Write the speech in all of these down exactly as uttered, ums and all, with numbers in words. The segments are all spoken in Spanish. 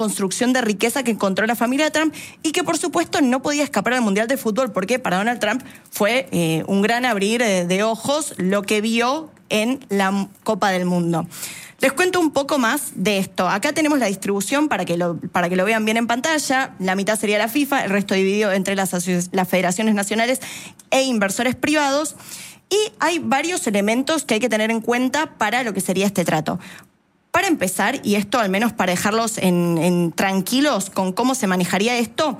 construcción de riqueza que encontró la familia Trump y que por supuesto no podía escapar al Mundial de Fútbol porque para Donald Trump fue eh, un gran abrir eh, de ojos lo que vio en la Copa del Mundo. Les cuento un poco más de esto. Acá tenemos la distribución para que lo, para que lo vean bien en pantalla. La mitad sería la FIFA, el resto dividido entre las, las federaciones nacionales e inversores privados. Y hay varios elementos que hay que tener en cuenta para lo que sería este trato. Para empezar, y esto al menos para dejarlos en, en tranquilos con cómo se manejaría esto,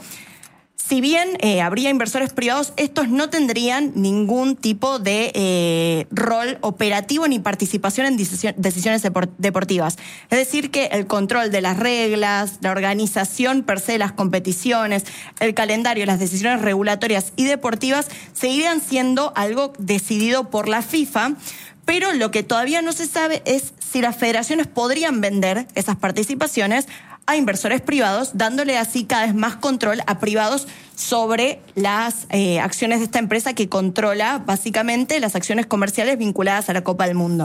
si bien eh, habría inversores privados, estos no tendrían ningún tipo de eh, rol operativo ni participación en decisiones deportivas. Es decir, que el control de las reglas, la organización per se de las competiciones, el calendario, las decisiones regulatorias y deportivas seguirían siendo algo decidido por la FIFA. Pero lo que todavía no se sabe es si las federaciones podrían vender esas participaciones a inversores privados, dándole así cada vez más control a privados sobre las eh, acciones de esta empresa que controla básicamente las acciones comerciales vinculadas a la Copa del Mundo.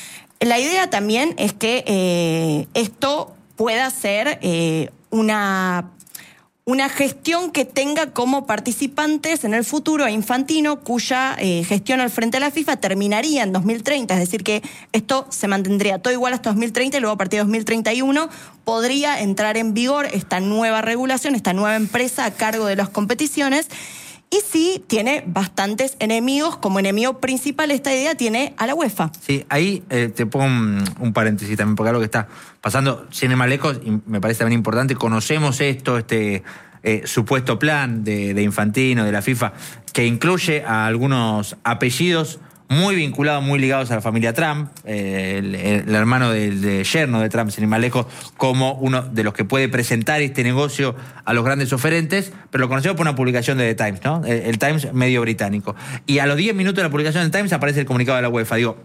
La idea también es que eh, esto pueda ser eh, una... Una gestión que tenga como participantes en el futuro a Infantino, cuya eh, gestión al frente de la FIFA terminaría en dos mil treinta, es decir que esto se mantendría todo igual hasta dos mil treinta y luego a partir de dos mil treinta y uno podría entrar en vigor esta nueva regulación, esta nueva empresa a cargo de las competiciones. Y sí, tiene bastantes enemigos. Como enemigo principal esta idea tiene a la UEFA. Sí, ahí eh, te pongo un, un paréntesis también, porque algo que está pasando, sin ir más lejos, y me parece también importante, conocemos esto, este eh, supuesto plan de, de Infantino, de la FIFA, que incluye a algunos apellidos muy vinculados, muy ligados a la familia Trump, eh, el, el hermano del de yerno de Trump, sin ir más lejos, como uno de los que puede presentar este negocio a los grandes oferentes, pero lo conocemos por una publicación de The Times, ¿no? El, el Times medio británico. Y a los diez minutos de la publicación del Times aparece el comunicado de la UEFA. Digo,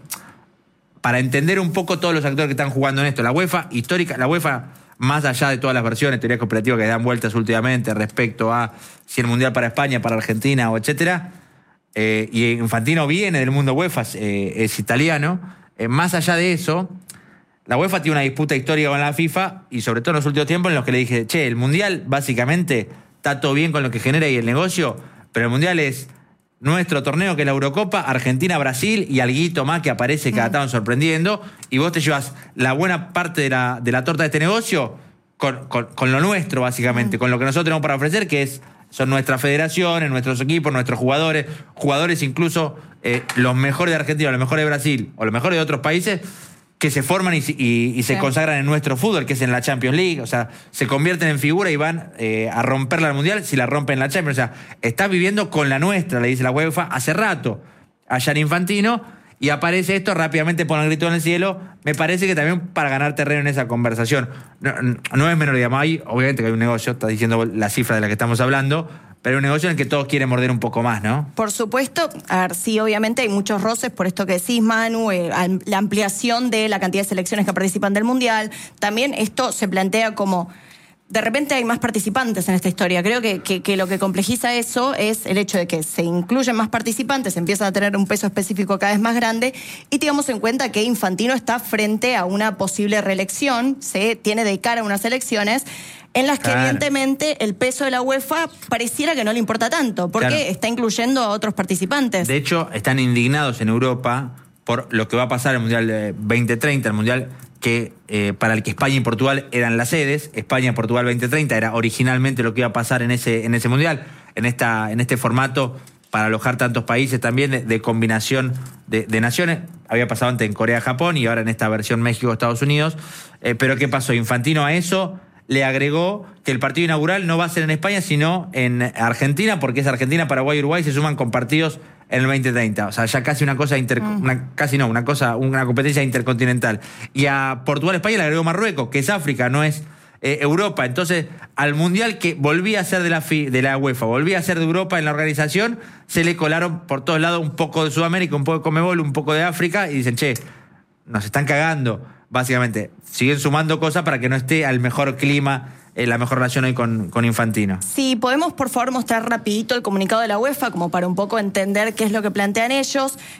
para entender un poco todos los actores que están jugando en esto, la UEFA histórica, la UEFA, más allá de todas las versiones, teorías cooperativas que dan vueltas últimamente respecto a si el Mundial para España, para Argentina o etcétera, Eh, y Infantino viene del mundo UEFA, eh, es italiano. Eh, más allá de eso, la UEFA tiene una disputa histórica con la FIFA y sobre todo en los últimos tiempos en los que le dije, che, el Mundial básicamente está todo bien con lo que genera y el negocio, pero el Mundial es nuestro torneo, que es la Eurocopa, Argentina-Brasil y alguito más que aparece cada tanto sorprendiendo, y vos te llevas la buena parte de la, de la torta de este negocio con, con, con lo nuestro básicamente, mm. con lo que nosotros tenemos para ofrecer, que es son nuestras federaciones, nuestros equipos, nuestros jugadores, jugadores incluso eh, los mejores de Argentina, los mejores de Brasil o los mejores de otros países que se forman y, y, y se sí. consagran en nuestro fútbol, que es en la Champions League. O sea, se convierten en figura y van eh, a romperla al Mundial si la rompen en la Champions. O sea, estás viviendo con la nuestra, le dice la UEFA, hace rato allá en Infantino, y aparece esto, rápidamente pone el grito en el cielo. Me parece que también para ganar terreno en esa conversación. No, no es menor, digamos, hay, obviamente que hay un negocio, está diciendo la cifra de la que estamos hablando, pero hay un negocio en el que todos quieren morder un poco más, ¿no? Por supuesto, a ver, sí, obviamente hay muchos roces por esto que decís, Manu, eh, la ampliación de la cantidad de selecciones que participan del Mundial. También esto se plantea como... De repente hay más participantes en esta historia. Creo que, que, que lo que complejiza eso es el hecho de que se incluyen más participantes, empiezan a tener un peso específico cada vez más grande, y tengamos en cuenta que Infantino está frente a una posible reelección, se tiene de cara a unas elecciones en las que claro. evidentemente el peso de la UEFA pareciera que no le importa tanto, porque claro. está incluyendo a otros participantes. De hecho, están indignados en Europa por lo que va a pasar en el Mundial veinte treinta, el Mundial que eh, para el que España y Portugal eran las sedes. España y Portugal veinte treinta era originalmente lo que iba a pasar en ese, en ese Mundial, en, esta, en este formato para alojar tantos países también de, de combinación de, de naciones. Había pasado antes en Corea-Japón y ahora en esta versión México-Estados Unidos. Eh, pero ¿qué pasó? Infantino a eso le agregó que el partido inaugural no va a ser en España, sino en Argentina, porque es Argentina, Paraguay y Uruguay se suman con partidos en el veinte treinta. O sea, ya casi una cosa inter, mm. una, casi no, una cosa, una competencia intercontinental. Y a Portugal, España le agregó Marruecos, que es África, no es eh, Europa. Entonces, al Mundial que volvía a ser de la, F I, de la UEFA, volvía a ser de Europa en la organización, se le colaron por todos lados un poco de Sudamérica, un poco de Conmebol, un poco de África, y dicen, che, nos están cagando. Básicamente, siguen sumando cosas para que no esté al mejor clima, eh, la mejor relación hoy con, con Infantino. Sí, podemos por favor mostrar rapidito el comunicado de la UEFA, como para un poco entender qué es lo que plantean ellos.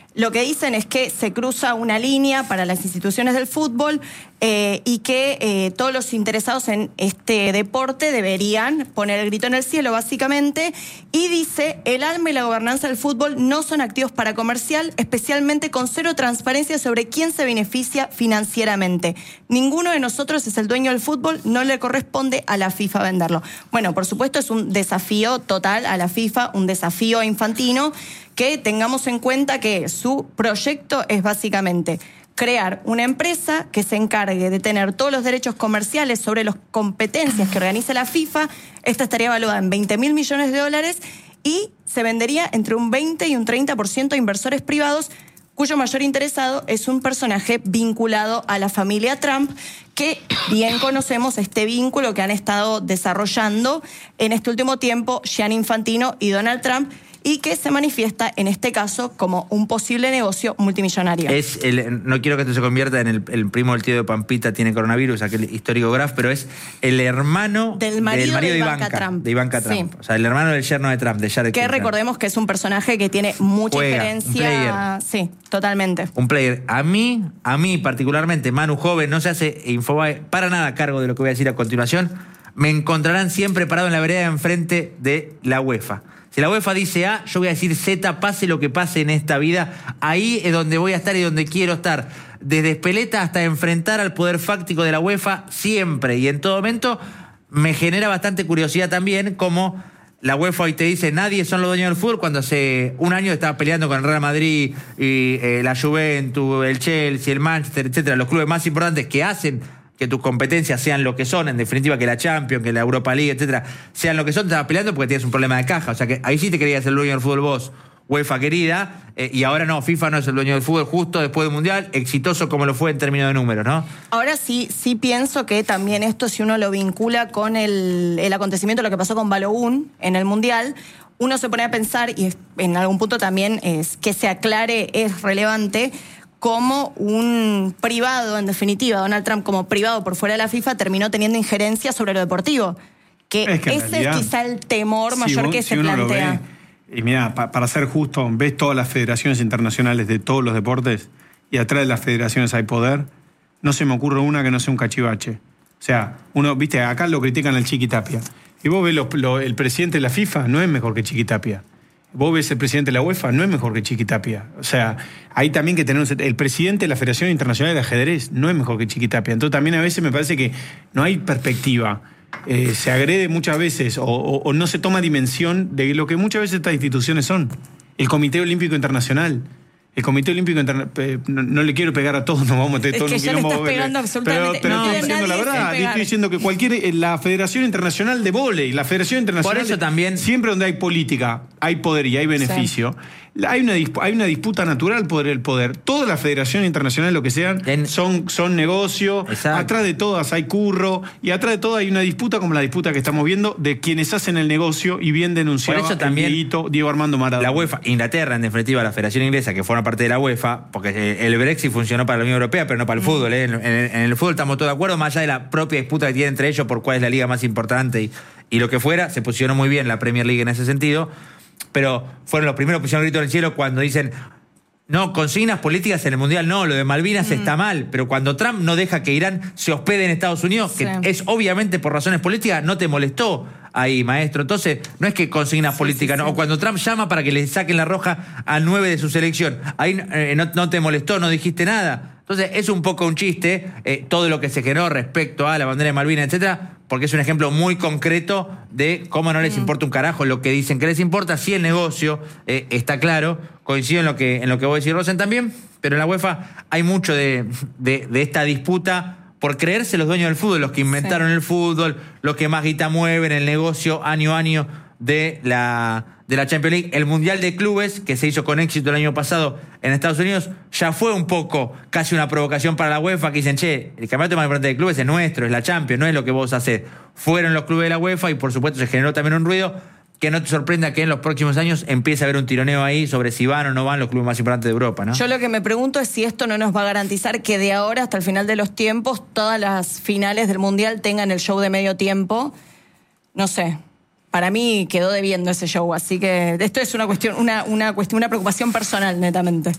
Lo que dicen es que se cruza una línea para las instituciones del fútbol eh, y que eh, todos los interesados en este deporte deberían poner el grito en el cielo, básicamente. Y dice, el alma y la gobernanza del fútbol no son activos para comercial, especialmente con cero transparencia sobre quién se beneficia financieramente. Ninguno de nosotros es el dueño del fútbol, no le corresponde a la FIFA venderlo. Bueno, por supuesto es un desafío total a la FIFA, un desafío a Infantino, que tengamos en cuenta que su proyecto es básicamente crear una empresa que se encargue de tener todos los derechos comerciales sobre las competencias que organiza la FIFA. Esta estaría evaluada en veinte mil millones de dólares y se vendería entre un veinte y un treinta por ciento a inversores privados, cuyo mayor interesado es un personaje vinculado a la familia Trump, que bien conocemos este vínculo que han estado desarrollando en este último tiempo Gianni Infantino y Donald Trump, y que se manifiesta en este caso como un posible negocio multimillonario. Es el, no quiero que esto se convierta en el, el primo del tío de Pampita tiene coronavirus, aquel histórico graf, pero es el hermano del marido, del marido de, de, Ivanka Ivanka, Trump. de Ivanka Trump. Sí. O sea, el hermano del yerno de Trump, de Jared Que Kushner. recordemos que es un personaje que tiene mucha Juega, injerencia. Sí, totalmente. Un player. A mí, a mí particularmente, Manu Joven, no se hace Infobae para nada a cargo de lo que voy a decir a continuación. Me encontrarán siempre parado en la vereda de enfrente de la UEFA. Si la UEFA dice A, yo voy a decir Z, pase lo que pase en esta vida. Ahí es donde voy a estar y donde quiero estar. Desde Espeleta hasta enfrentar al poder fáctico de la UEFA, siempre y en todo momento. Me genera bastante curiosidad también cómo la UEFA hoy te dice nadie son los dueños del fútbol, cuando hace un año estaba peleando con el Real Madrid y eh, la Juventus, el Chelsea, el Manchester, etcétera, los clubes más importantes que hacen que tus competencias sean lo que son, en definitiva que la Champions, que la Europa League, etcétera, sean lo que son, te estabas peleando porque tienes un problema de caja. O sea que ahí sí te querías ser el dueño del fútbol vos, UEFA querida, eh, y ahora no, FIFA no es el dueño del fútbol justo después del Mundial, exitoso como lo fue en términos de números, ¿no? Ahora sí, sí pienso que también esto, si uno lo vincula con el, el acontecimiento, lo que pasó con Balogun en el Mundial, uno se pone a pensar, y en algún punto también es que se aclare, es relevante, como un privado, en definitiva, Donald Trump como privado por fuera de la FIFA, terminó teniendo injerencia sobre lo deportivo. Que, es que ese realidad, es quizá el temor si mayor vos, que si se plantea. Ve, y mira, pa, para ser justo, ves todas las federaciones internacionales de todos los deportes y atrás de las federaciones hay poder, no se me ocurre una que no sea un cachivache. O sea, uno, viste, acá lo critican al Chiquitapia. Y vos ves lo, lo, el presidente de la FIFA no es mejor que Chiquitapia. Vos ves el presidente de la UEFA, no es mejor que Chiquitapia. O sea, hay también que tener... Un, el presidente de la Federación Internacional de Ajedrez no es mejor que Chiquitapia. Entonces también a veces me parece que no hay perspectiva. Eh, se agrede muchas veces o, o, o no se toma dimensión de lo que muchas veces estas instituciones son. El Comité Olímpico Internacional. El Comité Olímpico Internacional... No, no le quiero pegar a todos, nos vamos a meter es todo que en un ya quilombo. Le estás pegando absolutamente. Pero, pero no, estoy diciendo la verdad. Estoy diciendo que cualquier... La Federación Internacional de Vóley, la Federación Internacional... Por eso de, también... Siempre donde hay política, hay poder y hay beneficio... Sí. Hay una, hay una disputa natural por el poder. Todas las federaciones internacionales, lo que sean, en... son, son negocio. Exacto. Atrás de todas hay curro. Y atrás de todas hay una disputa como la disputa que estamos viendo de quienes hacen el negocio y bien denunciaba por eso también el Dieguito, Diego Armando Maradona. La UEFA, Inglaterra, en definitiva, la Federación Inglesa, que forma parte de la UEFA, porque el Brexit funcionó para la Unión Europea, pero no para el mm. fútbol. ¿eh? En, en, en el fútbol estamos todos de acuerdo, más allá de la propia disputa que tienen entre ellos por cuál es la liga más importante y, y lo que fuera. Se posicionó muy bien la Premier League en ese sentido. Pero fueron los primeros que pusieron el grito en el cielo cuando dicen no, consignas políticas en el Mundial, no, lo de Malvinas mm. está mal, pero cuando Trump no deja que Irán se hospede en Estados Unidos, sí. que es obviamente por razones políticas, no te molestó ahí, maestro. Entonces, no es que consignas sí, políticas, sí, ¿no? Sí. O cuando Trump llama para que le saquen la roja a nueve de su selección, ahí eh, no, no te molestó, no dijiste nada. Entonces, es un poco un chiste eh, todo lo que se generó respecto a la bandera de Malvinas, etcétera, porque es un ejemplo muy concreto de cómo no les mm. importa un carajo lo que dicen que les importa. Sí, el negocio eh, está claro, coincido en lo que en lo que vos decís, Rosen, también, pero en la UEFA hay mucho de, de, de esta disputa por creerse los dueños del fútbol, los que inventaron sí. el fútbol, los que más guita mueven, el negocio año a año de la, de la Champions League. El Mundial de Clubes, que se hizo con éxito el año pasado en Estados Unidos, ya fue un poco casi una provocación para la UEFA, que dicen, che, el campeonato más importante de clubes es nuestro, es la Champions, no es lo que vos hacés. Fueron los clubes de la UEFA y por supuesto se generó también un ruido. Que no te sorprenda que en los próximos años empiece a haber un tironeo ahí sobre si van o no van los clubes más importantes de Europa, ¿no? Yo lo que me pregunto es si esto no nos va a garantizar que de ahora hasta el final de los tiempos todas las finales del Mundial tengan el show de medio tiempo. No sé. Para mí quedó debiendo ese show, así que esto es una cuestión, una, una cuestión, una preocupación personal, netamente.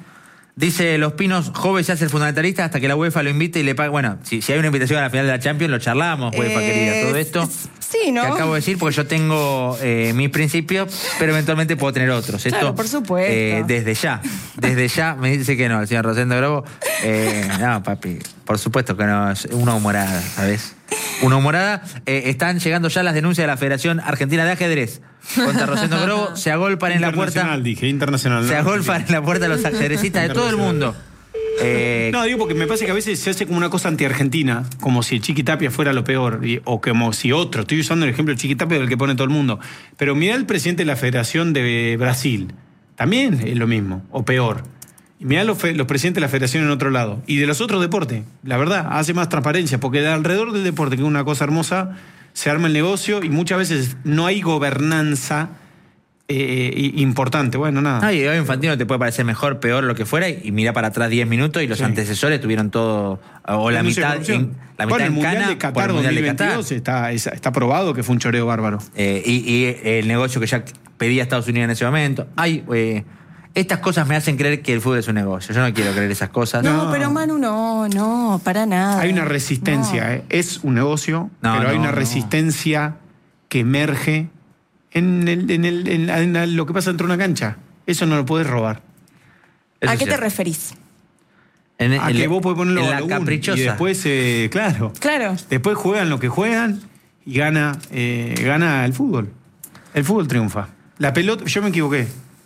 Dice Los Pinos, Jove se hace el fundamentalista hasta que la UEFA lo invite y le paga. Bueno, si, si hay una invitación a la final de la Champions, lo charlamos, UEFA, Eh, querida, todo esto. Sí, ¿no? Que acabo de decir, porque yo tengo eh, mis principios, pero eventualmente puedo tener otros. Esto, Claro, por supuesto. eh, desde ya, desde ya me dice que no, el señor Rosendo Grobo. Eh, no, papi, por supuesto que no, es una humorada, ¿sabes? Una humorada. Eh, están llegando ya las denuncias de la Federación Argentina de Ajedrez contra Rosendo Grobo. Se agolpan en la puerta. Internacional, dije, internacional. Se ¿no? agolpan en la puerta los ajedrecistas de todo el mundo. Eh, No, digo porque me parece que a veces se hace como una cosa anti-argentina, como si el Chiqui Tapia fuera lo peor, y- o como si otro. Estoy usando el ejemplo del Chiqui Tapia del que pone todo el mundo. Pero mirá el presidente de la Federación de Brasil. También es lo mismo, o peor. Y mirá los, fe- los presidentes de la Federación en otro lado. Y de los otros deportes, la verdad, hace más transparencia, porque de alrededor del deporte, que es una cosa hermosa, se arma el negocio y muchas veces no hay gobernanza eh, i- importante. Bueno, nada. No, y hoy Infantino te puede parecer mejor, peor, lo que fuera, y mira para atrás diez minutos y los Sí. antecesores tuvieron todo, o la Denuncia de mitad, corrupción. en, la mitad Bueno, el en Mundial cana de por Qatar el Mundial de Qatar. dos mil veintidós está, es- está probado que fue un choreo bárbaro. Eh, y, y el negocio que ya pedía Estados Unidos en ese momento. Hay, eh, estas cosas me hacen creer que el fútbol es un negocio. Yo no quiero creer esas cosas. No, No. pero Manu, no, no, para nada. Hay una resistencia, No. ¿eh? Es un negocio, No, pero hay no, una no. resistencia que emerge en, el, en, el, en, la- en la- lo que pasa dentro de una cancha. Eso no lo puedes robar. Eso ¿A es qué te cierto. referís? En, A en que la- vos podés ponerlo en a la lo uno, caprichosa. y después, eh, claro, Claro. después juegan lo que juegan y gana, eh, gana el fútbol. El fútbol triunfa. La pelota, yo me equivoqué,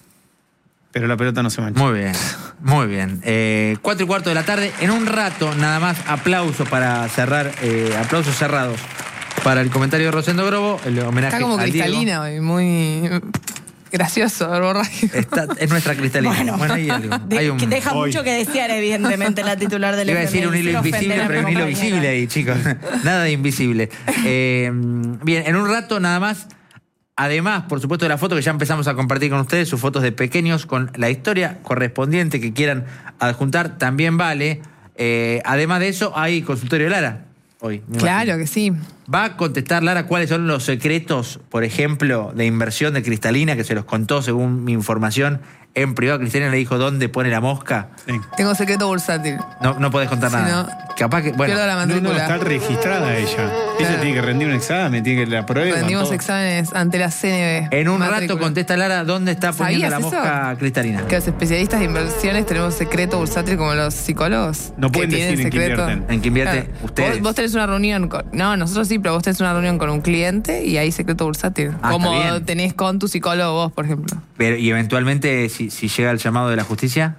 pero la pelota no se mancha. Muy bien, muy bien. Eh, cuatro y cuarto de la tarde. En un rato, nada más, aplausos para cerrar, eh, aplausos cerrados para el comentario de Rosendo Grobo, el homenaje Está como al Diego. cristalina hoy, muy gracioso, verborrágico. Está- es nuestra cristalina. Bueno, hay algo. De- Hay un, que deja Hoy. mucho que desear, evidentemente, la titular del Iba a F M I, decir un hilo sin invisible, ofender a pero mi un hilo compañera. visible ahí, chicos. Nada de invisible. Eh, bien, en un rato nada más. Además, por supuesto, de la foto que ya empezamos a compartir con ustedes, sus fotos de pequeños con la historia correspondiente que quieran adjuntar, también vale. Eh, además de eso, hay consultorio de Lara hoy. me Claro imagino. que sí. ¿Va a contestar Lara cuáles son los secretos, por ejemplo, de inversión de Cristalina, que se los contó según mi información en privado? Cristalina le dijo dónde pone la mosca. Sí. Tengo secreto bursátil. No, no podés contar Sí, nada. Capaz que, bueno, Pierdo la No, no, matrícula. está registrada ella. Ella Claro. tiene que rendir un examen, tiene que la prueba. Rendimos todo. exámenes ante la C N B. en un Matrícula. rato contesta Lara dónde está poniendo la ¿Sabías eso? mosca Cristalina. Que los especialistas de inversiones tenemos secreto bursátil como los psicólogos. No pueden que decir tienen en qué secreto. invierten. En que invierte ustedes. Vos, vos tenés una reunión con. No, nosotros sí, pero vos tenés una reunión con un cliente y hay secreto bursátil. Ah, como está bien. tenés con tu psicólogo vos, por ejemplo. Pero, y eventualmente, si, si llega el llamado de la justicia,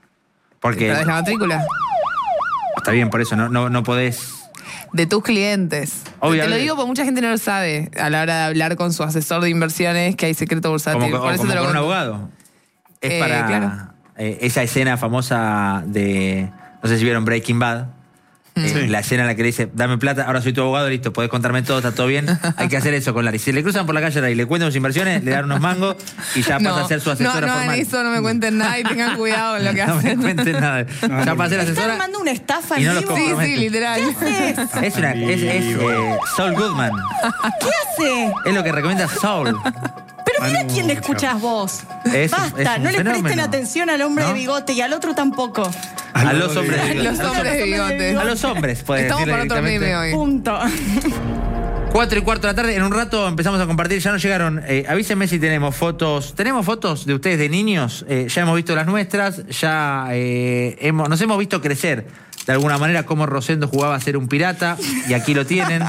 porque Perdés la matrícula. está bien, por eso no, no, no podés. De tus clientes. Obvio, te lo obvio. digo porque mucha gente no lo sabe a la hora de hablar con su asesor de inversiones que hay secreto bursátil. Como, Por o eso como te lo con un cuento. abogado. Es Eh, para claro. eh, esa escena famosa de. No sé si vieron Breaking Bad. Eh, Sí. La escena en la que le dice, dame plata, ahora soy tu abogado, listo, podés contarme todo, está todo bien. Hay que hacer eso con Larry. Si le cruzan por la calle y le cuentan sus inversiones, le dan unos mangos y ya pasa a ser su asesora no, no formal. hagan eso, no me cuenten nada y tengan cuidado con lo que No me hacen. cuenten nada. Ya para ser ¿Están asesora. armando una estafa y en no los vivo? Sí, comprometo. sí, literal. Es una. Es, es eh, Saul Goodman. ¿Qué hace? Es lo que recomienda Saul. Pero mira Manu, quién le chao. escuchas vos. Es un- Basta, es un no le presten fenómeno. atención al hombre ¿No? de bigote y al otro tampoco. A los hombres de Los bigote. hombres de bigote. A los hombres, puede Estamos decirle para otro directamente. meme hoy. Punto. Cuatro y cuarto de la tarde, en un rato empezamos a compartir, ya nos llegaron, eh, avísenme si tenemos fotos, ¿tenemos fotos de ustedes de niños? Eh, ya hemos visto las nuestras, ya eh, hemos, nos hemos visto crecer de alguna manera cómo Rosendo jugaba a ser un pirata, y aquí lo tienen.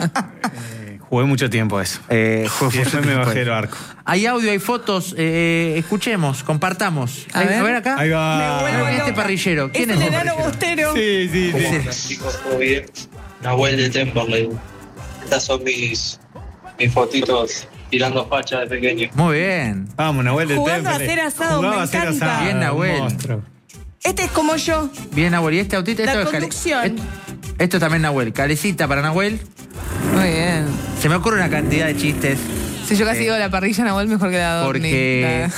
Eh, jugué mucho tiempo a eso. Eh, fue- Y después me bajé el arco. Hay audio, hay fotos, eh, escuchemos, compartamos. A Hay- ver. acá. Ahí va. Me vuelvo este loca. parrillero. ¿Quién es es el ese enano parrillero? bostero. Sí, sí, ¿Cómo? sí. Hola chicos, ¿todo bien? Nahuel de Temperley. Estas son mis, mis fotitos tirando facha de pequeño. Muy bien. Vamos, Nahuel de Jugando a Temple. hacer asado, Jugaba me a hacer encanta. asado, Bien, Nahuel. monstruo. Este es como yo. Bien, Nahuel. ¿Y este autito? La Esto es cale- conducción. Esto, esto también Nahuel. Calecita para Nahuel. Muy bien. Se me ocurre una cantidad de chistes. Si yo casi Eh, digo la parrilla Nahuel mejor que la Dorni. Porque La-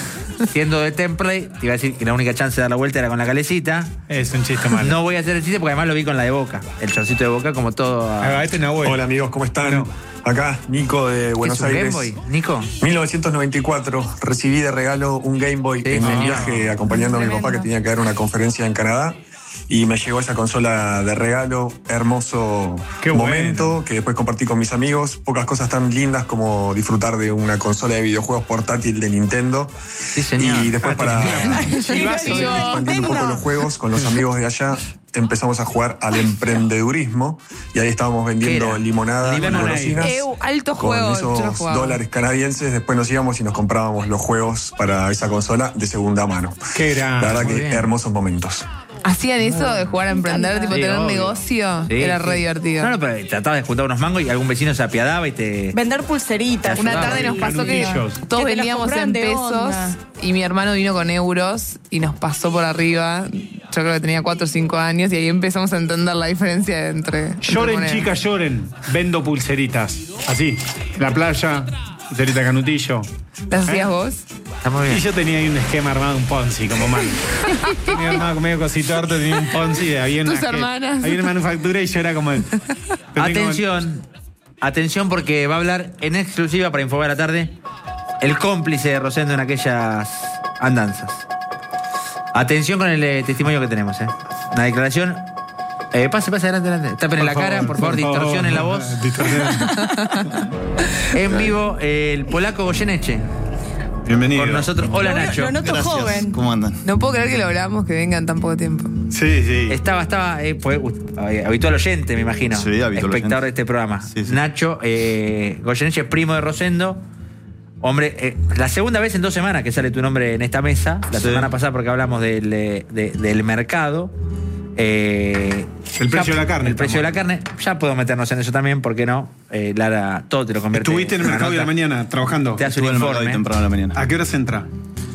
siendo de Temple, te iba a decir que la única chance de dar la vuelta era con la calecita. Es un chiste malo. No voy a hacer el chiste porque además lo vi con la de Boca. El chorcito de Boca, como todo. A... Ah, este Nahuel. Hola amigos, ¿cómo están? Acá, Nico de Buenos ¿Es un Aires. Game Boy, Nico? mil novecientos noventa y cuatro, recibí de regalo un Game Boy Sí, en el ah. viaje acompañando a mi papá que tenía que dar una conferencia en Canadá. Y me llegó esa consola de regalo, hermoso Qué momento, bueno. que después compartí con mis amigos. Pocas cosas tan lindas como disfrutar de una consola de videojuegos portátil de Nintendo. Sí, señor. Y después para Silbazo. seguir expandiendo un poco los juegos con los amigos de allá, empezamos a jugar al emprendedurismo y ahí estábamos vendiendo ¿Qué era? limonada y Limonade. golosinas. Eh, alto Con juego. yo lo esos jugaba. dólares canadienses, después nos íbamos y nos comprábamos los juegos para esa consola de segunda mano. Qué grande. La verdad muy que bien. hermosos momentos. ¿Hacían eso de jugar a emprender, tipo Sí, tener un obvio. negocio? Sí, Era sí. re divertido. No, no, pero tratabas de juntar unos mangos y algún vecino se apiadaba y te. Vender pulseritas. Una ayudaba. tarde nos pasó que Canutillos. todos Que te las vendíamos compraban en de pesos onda. y mi hermano vino con euros y nos pasó por arriba. Yo creo que tenía cuatro o cinco años y ahí empezamos a entender la diferencia entre. entre Lloren, monedas. chicas, lloren. Vendo pulseritas. Así. En la playa, pulserita canutillo. ¿Las hacías vos? Está muy Y bien. yo tenía ahí un esquema armado, un Ponzi, como mal. Tenía armado medio cosito harto, tenía un Ponzi de había Tus una, hermanas. había una manufactura y yo era como el. Atención, atención porque va a hablar en exclusiva para Infobar a la tarde el cómplice de Rosendo en aquellas andanzas. Atención con el eh, testimonio que tenemos, ¿eh? Una declaración. Eh, pase, pase, adelante, adelante. Tapen en la cara, por favor, distorsionen la voz. Distorsionen. En vivo, el polaco Goyeneche. Bienvenido. Con nosotros. Hola, Lo- Nacho. Lo noto joven. ¿Cómo andan? No puedo creer que logramos que vengan tan poco tiempo. Sí, sí. Estaba, estaba, eh, pues, eh, habitual oyente, me imagino. Sí, habitual Espectador oyente. de este programa. Sí, sí. Nacho, eh, Goyeneche, primo de Rosendo. Hombre, eh, la segunda vez en dos semanas que sale tu nombre en esta mesa. La Sí. semana pasada porque hablamos del, eh, de- del mercado. Eh, El precio ya- de la carne, El precio de la estamos. carne. Ya podemos meternos en eso también, ¿por qué no? Eh, Lara, todo te lo convierte. Estuviste en el una mercado de la nota. mañana trabajando. Te hace un Estuve en el mercado informe. hoy temprano de la mañana. ¿A qué hora se entra?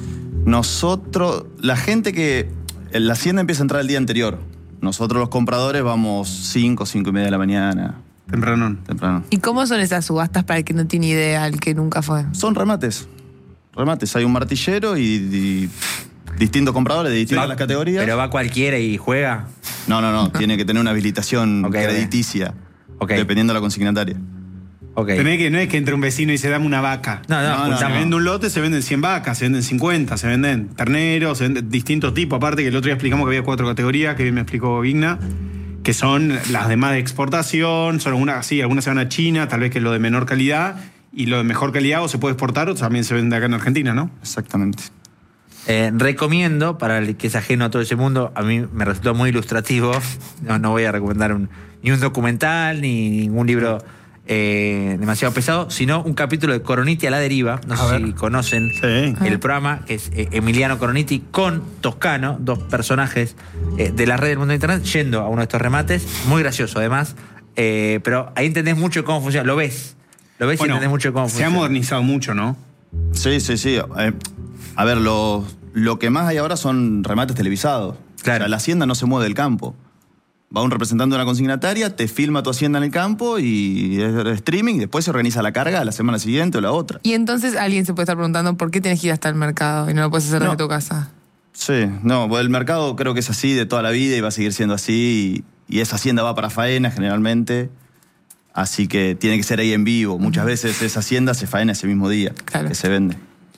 Nosotros, la gente que. La hacienda empieza a entrar el día anterior. Nosotros los compradores vamos cinco, cinco y media de la mañana, Temprano. temprano. ¿Y cómo son esas subastas para el que no tiene idea, el que nunca fue? Son remates. Remates. Hay un martillero y, y distintos compradores de distintas Va- las categorías. Pero va cualquiera y juega. No, no, no. Tiene que tener una habilitación Ok, ok. crediticia. Ok. Dependiendo de la consignataria. Ok. Tenés que, no es que entre un vecino y se dame una vaca. No, no, No, no, Se juntamos. vende un lote, se venden cien vacas, se venden cincuenta, se venden terneros, se venden distintos tipos. Aparte que el otro día explicamos que había cuatro categorías, que bien me explicó Vigna, que son las demás de exportación, son algunas, sí, algunas se van a China, tal vez que es lo de menor calidad, y lo de mejor calidad o se puede exportar o también se vende acá en Argentina, ¿no? Exactamente. Eh, recomiendo, para el que es ajeno a todo ese mundo, a mí me resultó muy ilustrativo. No, no voy a recomendar un- ni un documental, ni ningún libro eh, demasiado pesado, sino un capítulo de Coroniti a la deriva. No A sé ver. si conocen Sí. el programa, que es eh, Emiliano Coroniti con Toscano, dos personajes eh, de la red del mundo de Internet, yendo a uno de estos remates. Muy gracioso, además. Eh, pero ahí entendés mucho cómo funciona. Lo ves. Lo ves y Bueno, entendés mucho cómo se ha funciona. modernizado mucho, ¿no? Sí, sí, sí. Eh, a ver, lo, lo que más hay ahora son remates televisados. Claro. O sea, la hacienda no se mueve del campo. Va un representante de una consignataria, te filma tu hacienda en el campo y es streaming, y después se organiza la carga la semana siguiente o la otra. Y entonces alguien se puede estar preguntando por qué tienes que ir hasta el mercado y no lo puedes hacer No. desde tu casa. Sí, no, bueno, el mercado creo que es así de toda la vida y va a seguir siendo así. Y, y esa hacienda va para faena generalmente. Así que tiene que ser ahí en vivo. Muchas veces esa hacienda se faena ese mismo día Claro. que se vende.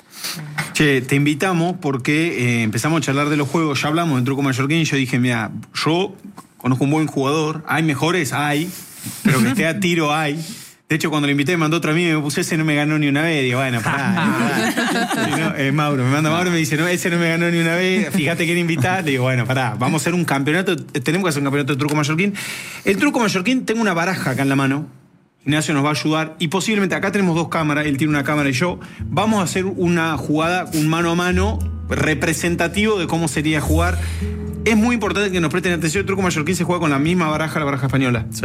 Che, te invitamos porque eh, empezamos a charlar de los juegos, ya hablamos del truco mallorquín y yo dije, mira, yo conozco un buen jugador, hay mejores, hay, pero que esté a tiro hay. De hecho, cuando le invité me mandó otro amigo y me puse, ese no me ganó ni una vez. Digo, bueno, pará. Y no, eh, Mauro, me manda Mauro y me dice, no, ese no me ganó ni una vez, fíjate quién invitar. Le digo, bueno, pará, vamos a hacer un campeonato, tenemos que hacer un campeonato de truco mallorquín. El truco mallorquín, tengo una baraja acá en la mano. Ignacio nos va a ayudar y posiblemente acá tenemos dos cámaras, él tiene una cámara y yo. Vamos a hacer una jugada, un mano a mano representativo de cómo sería jugar. Es muy importante que nos presten atención. El truco mallorquín se juega con la misma baraja, la baraja española. Sí.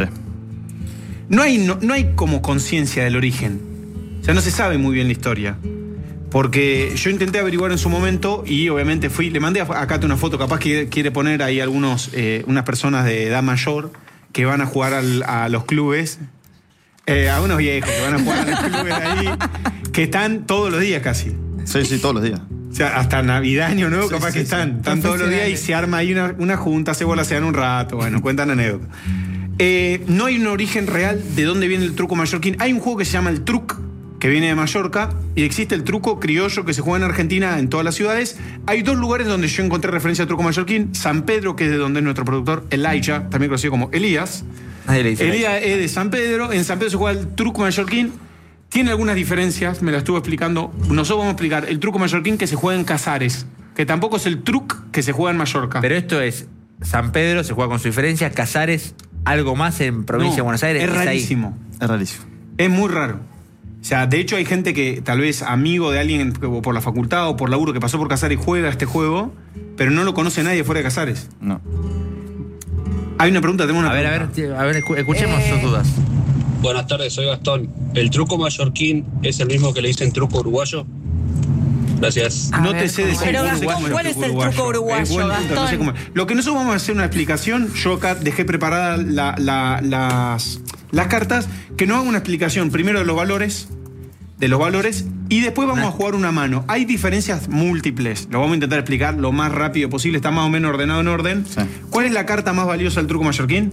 No hay, no, no hay como conciencia del origen. O sea, no se sabe muy bien la historia. Porque yo intenté averiguar en su momento y obviamente fui, le mandé a Acá una foto, capaz que quiere poner ahí algunos, eh, unas personas de edad mayor que van a jugar al- a los clubes. Eh, a unos viejos que van a jugar a los clubes ahí, que están todos los días casi. Sí, sí, todos los días. O sea, hasta Navidad, Año Nuevo, Sí, capaz sí, que sí. están. Están todos los días y se arma ahí una, una junta, se bola, se dan un rato. Bueno, cuentan anécdotas. Eh, no hay un origen real de dónde viene el truco mallorquín. Hay un juego que se llama el truc, que viene de Mallorca, y existe el truco criollo que se juega en Argentina en todas las ciudades. Hay dos lugares donde yo encontré referencia al truco mallorquín. San Pedro, que es de donde es nuestro productor, Elijah, también conocido como Elías. Nadie le dice Elías es de San Pedro. En San Pedro se juega el truco mallorquín. Tiene algunas diferencias, me las estuvo explicando. Nosotros vamos a explicar el truco mallorquín que se juega en Casares, que tampoco es el truc que se juega en Mallorca. Pero esto es San Pedro, se juega con su diferencia, Casares, algo más en provincia No, de Buenos Aires. es ahí. rarísimo. Es rarísimo. Es muy raro. O sea, de hecho hay gente que tal vez amigo de alguien o por la facultad o por laburo que pasó por Casares y juega este juego, pero no lo conoce nadie fuera de Casares. No. Hay una pregunta, tenemos una A ver, a ver, pregunta. tío, a ver, escu- escuchemos Eh. sus dudas. Buenas tardes, soy Gastón. ¿El truco mallorquín es el mismo que le dicen truco uruguayo? Gracias. A No ver, te sé ¿cómo decir Pero, cómo se Gastón, llama ¿cuál es el truco Es uruguayo, buen punto, no sé Gastón? cómo es. Lo que nosotros vamos a hacer una explicación, yo acá dejé preparadas la- la- las, las cartas, que nos haga una explicación primero de los valores, de los valores, y después vamos a jugar una mano. Hay diferencias múltiples, lo vamos a intentar explicar lo más rápido posible, está más o menos ordenado en orden. Sí. ¿Cuál es la carta más valiosa del truco mallorquín?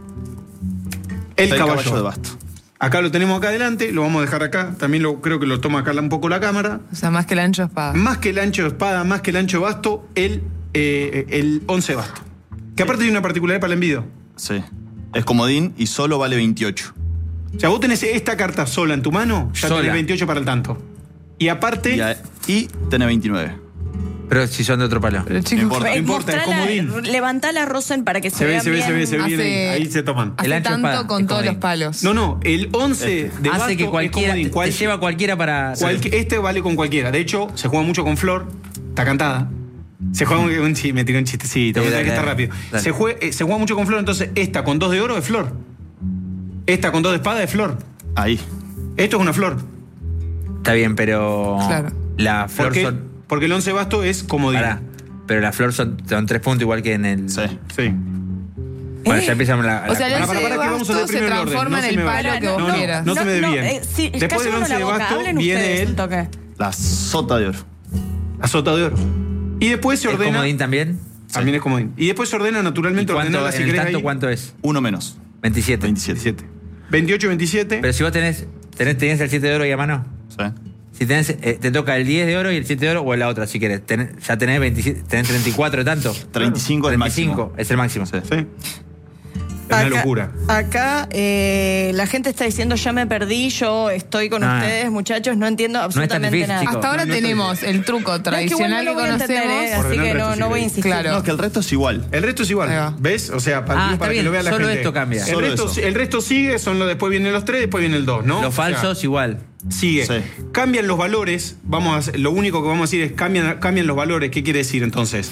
El, El caballo. caballo de basto. Acá lo tenemos acá adelante, lo vamos a dejar acá, también lo, creo que lo toma acá un poco la cámara. O sea, más que el ancho de espada. Más que el ancho de espada, más que el ancho de basto, el, eh, el once de basto. Que aparte tiene una particularidad para el envido. Sí. Es comodín y solo vale veintiocho. O sea, vos tenés esta carta sola en tu mano, ya Sola. tenés veintiocho para el tanto. Y aparte, Y, a- y tenés veintinueve. Pero si son de otro palo. Pero chicos, No importa. Eh, importa, es mostrala, comodín. levantala, Rosen, para que se, se ve, vean se ve, bien. se ve, se ve bien ahí. Hace- Ahí se toman. hace El ancho de tanto espada, con es todos los comodín. palos. No, no, el once de basto Hace que es cualquiera, comodín. te, Cual- te lleva cualquiera para... cualqui- este vale con cualquiera. De hecho, se juega mucho con Flor, está cantada. Se juega un, un chi- me tiró un chistecito, Sí, me dale, que está dale, rápido. dale. Se, jue- eh, se juega mucho con Flor, entonces esta con dos de oro es Flor. Esta con dos de espada es Flor. Ahí. Esto es una Flor. Está bien, pero... Claro. La flor Porque, son... porque el once basto es comodín. Pará, pero la flor son, son tres puntos igual que en el... Sí. Sí. Bueno, ya empezamos la... O sea, la- el Pará, once pará, de pará, que vamos a basto leer se primero el orden, transforma no se en me el va. palo que No, vos no, quieras. no se me desvíen. eh, sí, Después del callémonos once de la boca, basto hablen viene ustedes el- un toque. La sota de oro. La sota de oro. Y después se ¿Es ordena. comodín también? También es comodín. Y después se ordena ¿Y naturalmente cuánto, ordenarla si en el querés tanto ahí. cuánto es? Uno menos. veintisiete. veintisiete. veintisiete. veintiocho, veintisiete. Pero si vos tenés, tenés, tenés el siete de oro y a mano, Sí. si tenés, eh, te toca el diez de oro y el siete de oro o la otra, si querés. Tenés- ya tenés, veintisiete, tenés treinta y cuatro de tanto. treinta y cinco es el treinta y cinco máximo. es el máximo. Sí. Sí. Es una locura. Acá eh, la gente está diciendo, ya me perdí, yo estoy con Ah. ustedes, muchachos, no entiendo absolutamente difícil, nada. chicos. Hasta ahora No, no tenemos el truco No, es que igual tradicional no que lo voy a entender, conocemos. eh, así Ordenar que el no, resto no voy a si insistir. Claro. No, que el resto es igual. El resto es igual. Ahí va. ¿Ves? O sea, para, Ah, para está que bien, lo vea la solo gente. esto cambia. El Solo resto, eso. el resto sigue, son los, después vienen los tres, después viene el dos, ¿no? Los O sea, falsos igual. sigue. Sí. Cambian los valores. Vamos a hacer- lo único que vamos a decir es cambian, cambian los valores. ¿Qué quiere decir entonces?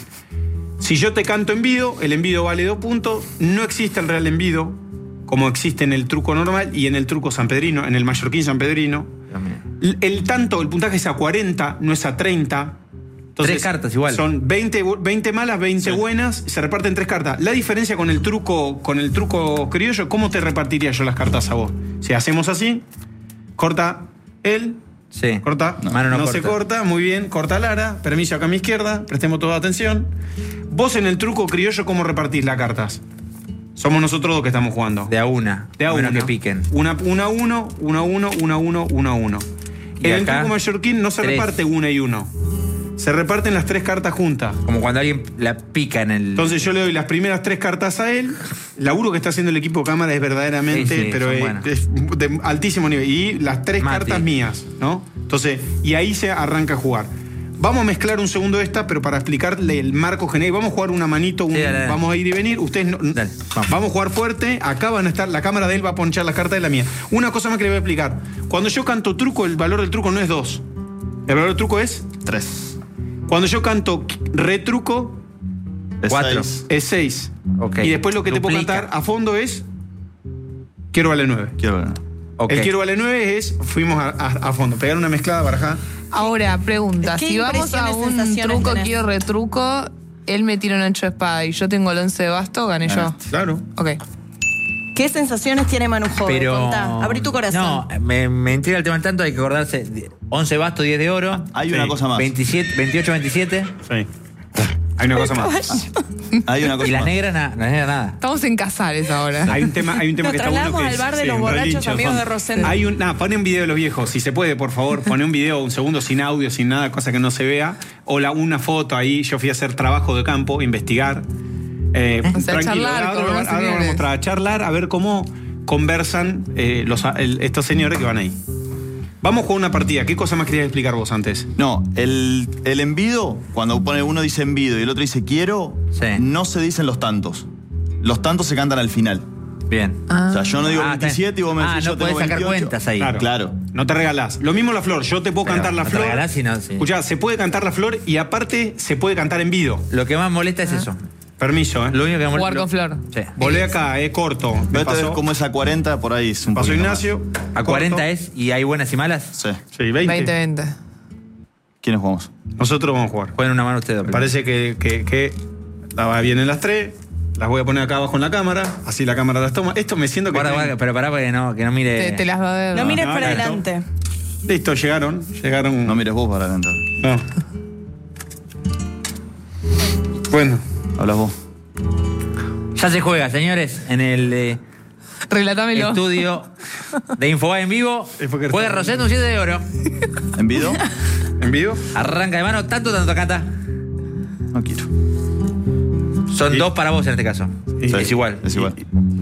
Si yo te canto envido, el envido vale dos puntos. No existe el real envido, como existe en el truco normal y en el truco sanpedrino, en el mallorquín sanpedrino. El, el tanto, el puntaje es a cuarenta, no es a treinta. Entonces, Tres cartas igual. Son veinte, bu- veinte malas, veinte Sí. buenas, se reparten tres cartas. La diferencia con el truco, con el truco criollo, ¿cómo te repartiría yo las cartas a vos? Si hacemos así, corta él, Sí. corta, No. Mano no se corta. corta, muy bien, corta Lara, permiso acá a mi izquierda, prestemos toda atención. Vos en el truco criollo, ¿cómo repartís las cartas? Somos nosotros dos que estamos jugando. De a una. De a menos uno. que piquen. Una, una a uno, una a uno, una a uno, una a uno. Y En el acá, truco mallorquín no se tres. reparte una y uno. Se reparten las tres cartas juntas. Como cuando alguien la pica en el... Entonces yo le doy las primeras tres cartas a él. El laburo que está haciendo el equipo de cámara es verdaderamente, Sí, sí, pero son es, buenas. es de altísimo nivel. Y las tres Mati. cartas mías, ¿no? Entonces, y ahí se arranca a jugar. Vamos a mezclar un segundo esta, pero para explicarle el marco genérico. Vamos a jugar una manito, un- Sí, dale, dale. vamos a ir y venir. Ustedes no- Dale, vamos. vamos a jugar fuerte. Acá van a estar, la cámara de él va a ponchar las cartas de la mía. Una cosa más que le voy a explicar. Cuando yo canto truco, el valor del truco no es dos. El valor del truco es. Tres. Cuando yo canto retruco, Es Cuatro. seis. es seis. Ok. Y después lo que te puedo Duplica. cantar a fondo es. Quiero vale nueve. Quiero ver. Ok. El quiero vale nueve es. Fuimos a, a- a fondo. Pegar una mezclada, barajá. Ahora, pregunta, ¿Qué si vamos a impresiones, un sensaciones truco, tenés? quiero retruco, él me tira un ancho de espada y yo tengo el once de basto, gané yo. Claro. Ok. ¿Qué sensaciones tiene Manu Jove? Pero. Contá, abrí tu corazón. No, me, me intriga el tema del tanto, hay que acordarse. once bastos, diez de oro. Hay Sí. una cosa más. veintisiete, veintiocho, veintisiete. Sí. Hay una cosa más. Hay una cosa Y las más. negras, nada, las negras nada. Estamos en Casares ahora. Hay un tema, hay un tema Nos que está bueno. trasladamos Que al es- bar de sí, los en borrachos relinchos amigos son. de Rosendo. Hay un, nada, pone un video de los viejos, si se puede, por favor, pone un video, un segundo sin audio, sin nada, cosa que no se vea. O la, una foto ahí, yo fui a hacer trabajo de campo, investigar. Eh, O sea, tranquilo, charlar ahora, con ahora unos vamos a señores. mostrar, a charlar, a ver cómo conversan eh, los, el- estos señores que van ahí. Vamos con una partida. ¿Qué cosa más querías explicar vos antes? No, el, el envido, cuando pone uno dice envido y el otro dice quiero, Sí. no se dicen los tantos. Los tantos se cantan al final. Bien. Ah. O sea, yo no digo Ah, veintisiete y vos me ah, decís no yo tengo podés sacar veintiocho. cuentas ahí. Claro. Claro. No te regalás. Lo mismo la flor. Yo te puedo Pero cantar la no te flor. regalás, sino- sí. Escuchá, se puede cantar la flor y aparte se puede cantar en vido. Lo que más molesta es eso. Permiso, ¿eh? Lo único que molesta. Jugar con flor. Sí. Volé acá, es corto. Me Pero esto es pasó, como es a cuarenta, por ahí es un pasó poquito Ignacio. A corto. cuarenta es y hay buenas y malas. más. Sí. Sí, veinte. veinte veinte. ¿Quiénes jugamos? Nosotros vamos a jugar. Jueguen una mano ustedes. Me parece que, que, que la va bien en las tres. Las voy a poner acá abajo en la cámara. Así la cámara las toma. Esto me siento que. Guarda, tienen- guarda, pero pará porque no, que no mire. Te, te las va a ver. No mires no, para claro. adelante. Listo, llegaron. Llegaron. No mires vos para adelante. No. Bueno. Hablas vos. Ya se juega, señores, en el eh, Relatámelo. estudio de Infobae en vivo. Es porque- Juega Rosendo un siete de oro. ¿Envido? ¿En vivo? Arranca de mano, tanto, tanto, Cata. No quiero. Son Y- dos para vos en este caso. Sí. Es igual. Es igual.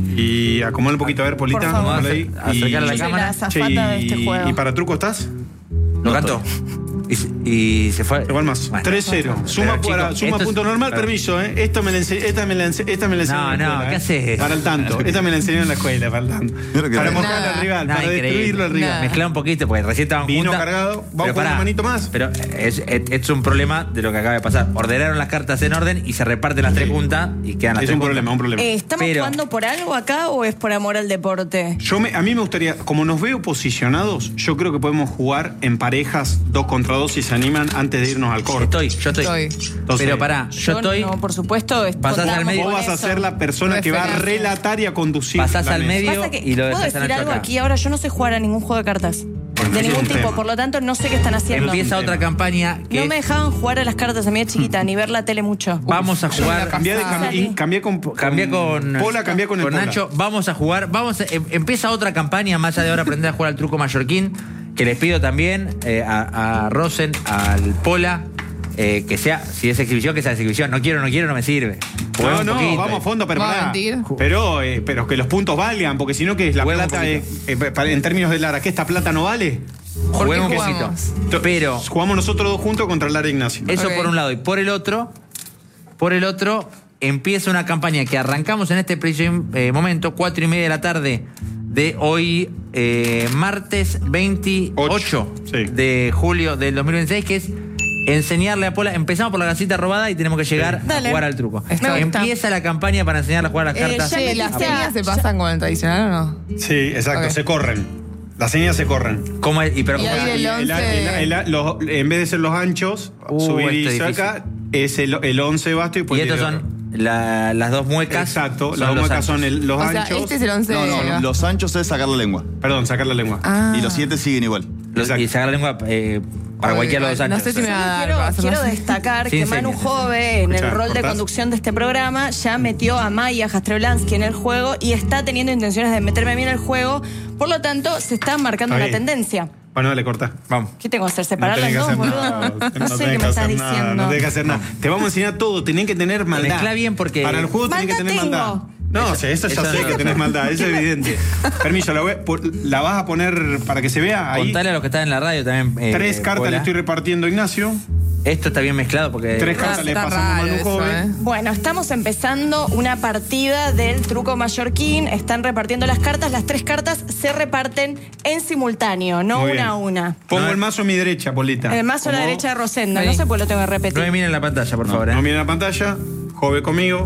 Y acomoda un poquito a ver, Polita. Por favor. acomódala ahí. Vamos a acercar a la Y- Yo soy cámara. la azafata Che, de este y- juego. ¿Y para truco estás? Lo No canto. Y, se- y se fue. Igual más. Bueno. tres cero. Suma, Pero, para, chicos, suma esto es- punto normal, claro. permiso, ¿eh? Esta me la ense- esta me la ense- esta me la enseñó No, en la no, escuela, ¿qué ¿eh? haces? Para el tanto. Esta me la enseñó en la escuela, para el tanto. Creo que Para no. mojarle Nada. al rival, Nada, para increíble. destruirlo al rival. Nada. Mezcla un poquito porque recién estaban Vino juntas. cargado. Vamos Pero con pará, una manito más. Pero es, es- es un problema de lo que acaba de pasar. Ordenaron las cartas en orden y se reparten las tres juntas y quedan las Es tres un juntas. problema, un problema. Eh, ¿Estamos Pero- jugando por algo acá o es por amor al deporte? Yo me, a mí me gustaría, como nos veo posicionados, yo creo que podemos jugar en parejas dos contra dos si se animan antes de irnos al corte. Estoy, yo estoy. Estoy. Entonces, Pero pará, yo estoy. No, por supuesto. es- Pasás al contamos medio. Vos con vas a eso. ser la persona que va a Referencia. relatar y a conducir. Pasás la al mesa. medio. Pasa que, y lo ¿puedo dejas a decir Nacho algo acá. aquí ahora? Yo no sé jugar a ningún juego de cartas. Bueno, de ese es ningún un tipo, tema. por lo tanto no sé qué están haciendo. Empieza un otra tema. campaña que No es- me dejaban jugar a las cartas a mí de chiquita, ni ver la tele mucho. vamos a Yo jugar. la Cambiá, de, pasada. cambiá, cambiá con, Cambia con. Pola, cambiá con el Pola. Nacho. Vamos a jugar. Vamos a- em- empieza otra campaña, más allá de ahora aprender a jugar al truco mallorquín. Que les pido también eh, a, a Rosen, al Pola. eh, que sea, si es exhibición, que sea exhibición. No quiero, no quiero, no me sirve. No, Juguemos no, un poquito. vamos a fondo, pero ¿Vamos a pará. mentir? Pero, eh, pero que los puntos valgan, porque si no, que es la Juguemos un plata, eh, eh, para- en términos de Lara, ¿que esta plata no vale? ¿Por qué Juguemos un jugamos? poquito. Pero Jugamos nosotros dos juntos contra Lara Ignacio. eso Ok. por un lado. Y por el otro, por el otro, empieza una campaña que arrancamos en este preciso eh, momento, cuatro y media de la tarde de hoy, eh, martes veintiocho Sí. de julio del dos mil veintiséis, que es enseñarle a Pola. Empezamos por la casita robada y tenemos que llegar Dale. a jugar al truco. Me gusta. Empieza la campaña para enseñarle a jugar a las Eh, cartas. ya Che, me ¿las quise- señas se ya- pasan con el tradicional o no? Sí, exacto, Ok. se corren. Las señas se corren. ¿Cómo es? Y pero Y ¿cómo ahí es? el El- once- el- el- los- en vez de ser los anchos, Uh, subir y esto es saca, es el, el once basto y Y pues estos tiene son otro. la- las dos muecas. Exacto, son las dos los muecas anchos. son el- los O sea, anchos. este es el once No, no, de- los anchos es sacar la lengua. Perdón, sacar la lengua. Ah. Y los siete siguen igual. Los- Exacto. y sacar la lengua eh, para Oye, cualquiera de los no anchos. sé si me va a dar Quiero, para hacerlo quiero así. destacar Sí, que sí, Manu sí. Jove, en el Escuchá, rol de ¿cortás? conducción de este programa, ya metió a Maya Jastrevlansky en el juego y está teniendo intenciones de meterme a mí en el juego. Por lo tanto, se está marcando Está una bien. tendencia. Bueno, dale, corta. Vamos. ¿Qué tengo que hacer? ¿Separar no las tenés que dos, hacer boludo? nada. No, No sé tenés qué que me estás hacer nada, diciendo. No tenés que hacer nada. Te vamos a enseñar todo. Tenés que tener maldad. Mezcla bien porque- Para el juego tenés que Maldad tener maldad. tengo. No, sí, eso ya eso sé no. que tenés maldad, eso es evidente. Permiso, la, voy a- por- la vas a poner para que se vea ahí. Contale a los que están en la radio también. eh, Tres cartas Pola. le estoy repartiendo a Ignacio. Esto está bien mezclado porque. Tres Está- cartas le está pasamos a raro Manu eso, Jove. ¿eh? Bueno, estamos empezando una partida del truco mallorquín. Están repartiendo las cartas. Las tres cartas se reparten en simultáneo, no Muy una bien. a una. Pongo No, el mazo a mi derecha, Polita. El mazo a la Como- derecha de Rosenda. Vení. No sé por qué lo tengo que No repetir. me miren la pantalla, por favor. ¿eh? No miren la pantalla. Jove conmigo.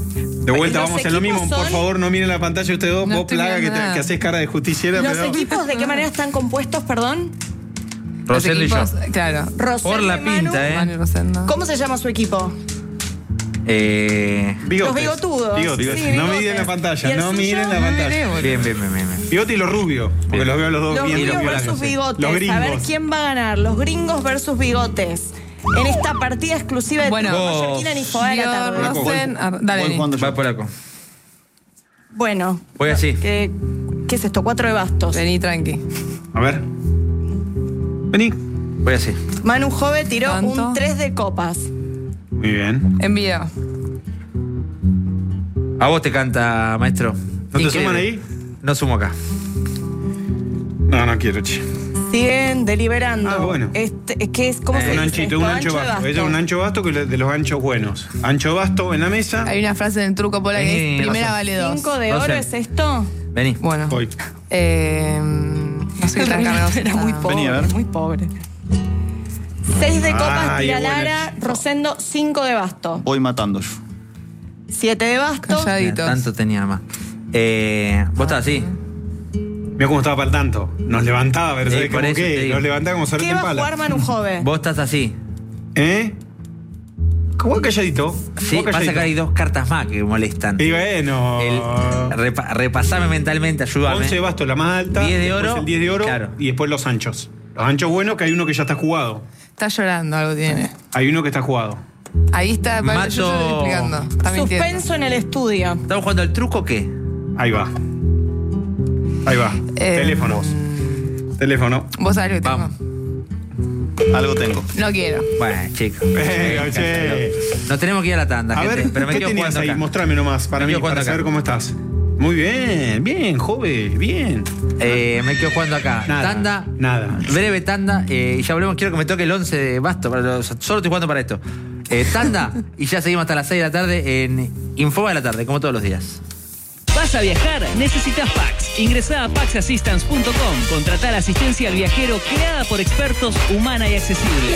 De vuelta Los vamos a hacer lo equipos mismo. Por son- favor, no miren la pantalla ustedes dos. No Vos, estoy plaga, que, mirando te- nada. que haces cara de justiciera. ¿Los pero... equipos de qué manera están compuestos, perdón? Los Rosendo y yo. equipos, claro. Rosendo Por la y Manu. pinta, ¿eh? Manu y Rosendo. ¿Cómo se llama su equipo? Eh, Bigotes. Los bigotudos. Bigotes. Sí, no bigotes. miren la ¿Y pantalla, el no suyo? miren la pantalla. bien, bien, bien, bien, bien. Bigote y los rubios, porque Bien. los veo a los dos Los bien. rubios los versus blancos, sí. bigotes. Los A ver gringos. quién va a ganar. Los gringos versus bigotes. En esta partida exclusiva de Bueno. Tucumán, Mallorquina ni Foda de la tarde. Diego Rosen, ar- dale, Voy Ni. jugando yo. Va polaco. Bueno. Voy así. ¿Qué, ¿Qué es esto? Cuatro de bastos. Vení, tranqui. A ver. Vení. Voy así. Manu Jove tiró ¿Tanto? un tres de copas. Muy bien. Envío. A vos te canta, maestro. ¿No te Increíble. suman ahí? No sumo acá. No, no quiero, che. Siguen deliberando. Ah, bueno. Este, ¿qué es? ¿Cómo Eh, se Un dice anchito, esto? un ancho de basto. Ella es un ancho basto que es de los anchos buenos. Ancho basto en la mesa. Hay una frase en el truco pola que Vení, es primera Rosen. vale dos. ¿Cinco de oro Rosen. es esto? Vení. Bueno. Voy. Eh, no soy tan cargado. Era muy pobre, Vení, a ver. muy pobre. Seis de copas, Ay, tira es bueno. Lara. Rosendo, cinco de basto. Voy matando yo. Siete de basto. Calladitos. Tanto tenía más. Eh, vos estás así. Mira cómo estaba para el tanto. Nos levantaba, pero Sí, ¿sabes por cómo eso te qué? digo. Nos levantaba como ¿Qué sartén va a pala. jugar Manu Jove? Vos estás así. ¿Eh? ¿Cómo calladito? Sí, ¿Cómo pasa calladito? que hay dos cartas más que molestan. Y bueno. El, repa- repasame mentalmente, ayúdame. once bastos, la más alta. diez de después oro, El diez de oro. claro. Y después los anchos. Los anchos buenos, que hay uno que ya está jugado. Está llorando, algo tiene. Hay uno que está jugado. Ahí está, Mato- yo estoy explicando. Está mintiendo. Suspenso en el estudio. ¿Estamos jugando al truco o qué? Ahí va. Ahí va. Eh, Teléfono. Teléfono. Vos sabés lo que tengo. Vamos. Algo tengo. No quiero. Bueno, chicos. Venga, che. Nos tenemos que ir a la tanda, A gente. ver, pero me ¿qué quedo tenías jugando ahí? acá. Mostrame nomás para Me mí, quedo para jugando saber acá. cómo estás. Muy bien, bien, joven, bien. Eh, me quedo jugando acá. Nada, Tanda. nada. Breve tanda. eh, y ya volvemos. Quiero que me toque el once de basto. Para los- solo estoy jugando para esto. Eh, tanda. Y ya seguimos hasta las seis de la tarde en Infoba de la tarde, como todos los días. ¿Vas a viajar? Necesitas Pax. Ingresá a pax assistance punto com. Contratá la asistencia al viajero creada por expertos, humana y accesible.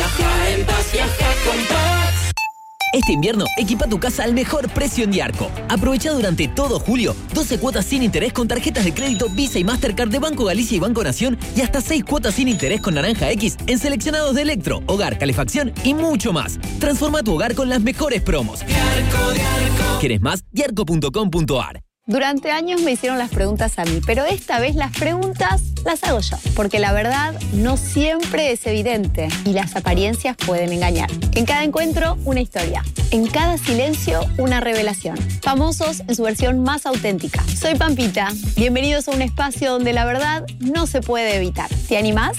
Este invierno, equipa tu casa al mejor precio en Diarco. Aprovecha durante todo julio doce cuotas sin interés con tarjetas de crédito Visa y Mastercard de Banco Galicia y Banco Nación y hasta seis cuotas sin interés con Naranja X en seleccionados de electro, hogar, calefacción y mucho más. Transforma tu hogar con las mejores promos. Diarco, Diarco. ¿Quieres más? diarco punto com punto ar. Durante años me hicieron las preguntas a mí, pero esta vez las preguntas las hago yo, porque la verdad no siempre es evidente y las apariencias pueden engañar. En cada encuentro, una historia. En cada silencio, una revelación. Famosos en su versión más auténtica. Soy Pampita. Bienvenidos a un espacio donde la verdad no se puede evitar. ¿Te animás?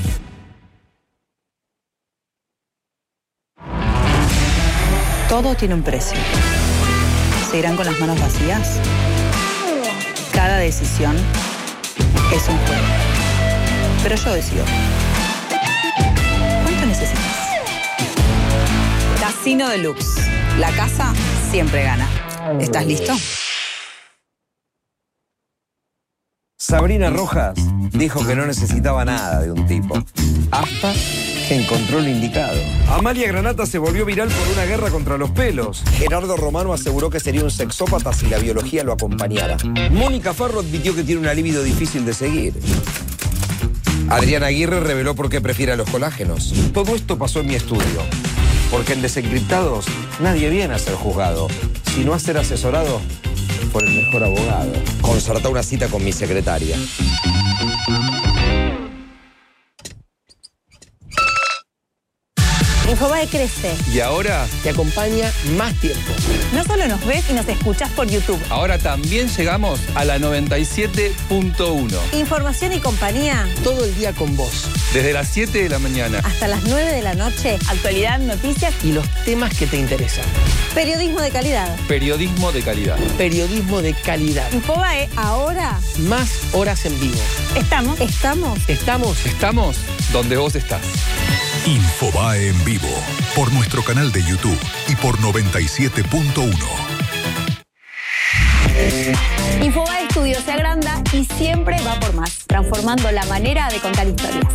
Todo tiene un precio. ¿Se irán con las manos vacías? Cada decisión es un juego. Pero yo decido. ¿Cuánto necesitas? Casino Deluxe. La casa siempre gana. ¿Estás listo? Sabrina Rojas dijo que no necesitaba nada de un tipo, hasta que encontró lo indicado. Amalia Granata se volvió viral por una guerra contra los pelos. Gerardo Romano aseguró que sería un sexópata si la biología lo acompañara. Mónica Farro admitió que tiene una libido difícil de seguir. Adriana Aguirre reveló por qué prefiere a los colágenos. Todo esto pasó en mi estudio, porque en Desencriptados nadie viene a ser juzgado, sino a ser asesorado por el mejor abogado. Concertá una cita con mi secretaria. Infobae crece. Y ahora Te acompaña más tiempo. No solo nos ves y nos escuchás por YouTube. Ahora también llegamos a la noventa y siete punto uno. Información y compañía. Todo el día con vos. Desde las siete de la mañana. Hasta las nueve de la noche. Actualidad, noticias Y los temas que te interesan. periodismo de calidad. Periodismo de calidad. Periodismo de calidad. Infobae, ahora Más horas en vivo. estamos, estamos. Estamos, estamos donde vos estás. Infobae en vivo, por nuestro canal de YouTube y por noventa y siete punto uno. Infobae Studio se agranda y siempre va por más, transformando la manera de contar historias.